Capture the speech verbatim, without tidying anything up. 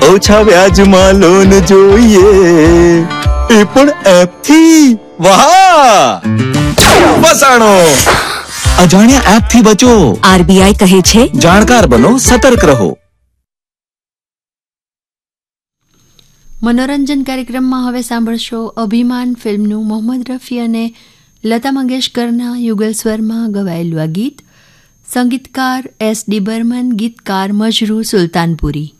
ઓછા વ્યાજમાં લોન જોઈએ, એ પણ એપથી. વાહ, ફસાણો. અજાણ્યા એપથી બચો. આરબીઆઈ કહે છે, જાણકાર બનો, સતર્ક રહો. મનોરંજન કાર્યક્રમમાં હવે સાંભળશો અભિમાન ફિલ્મનું મોહમ્મદ રફી અને લતા મંગેશકરના યુગલ સ્વરમાં ગવાયેલું આ ગીત. સંગીતકાર એસ ડી બર્મન, ગીતકાર મજરૂ સુલતાનપુરી.